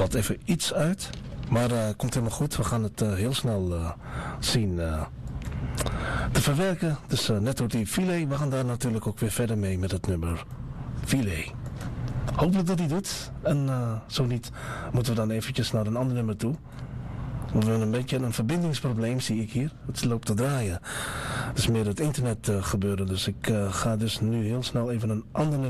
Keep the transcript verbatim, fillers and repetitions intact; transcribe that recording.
valt even iets uit. Maar uh, komt helemaal goed. We gaan het uh, heel snel uh, zien uh, te verwerken. Dus uh, net door die filet. We gaan daar natuurlijk ook weer verder mee met het nummer filet. Hopelijk dat hij doet. En uh, zo niet moeten we dan eventjes naar een ander nummer toe. We hebben een beetje een verbindingsprobleem, zie ik hier. Het loopt te draaien. Het is meer het internet uh, gebeuren. Dus ik uh, ga dus nu heel snel even een ander nummer